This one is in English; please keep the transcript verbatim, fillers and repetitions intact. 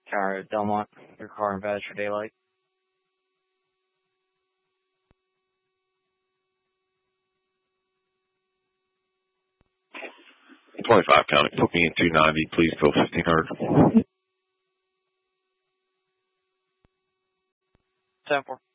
Tower Delmont, your car and badge for daylight. twenty-five county, put me in two ninety, please go fifteen hundred. ten four.